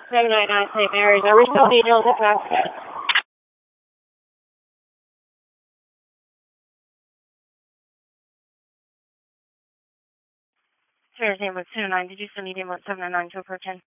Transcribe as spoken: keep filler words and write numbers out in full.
seven nine nine Saint Mary's. Are we still details at that? Sarah's name was two nine. Did you still need him on seven nine nine to approach in?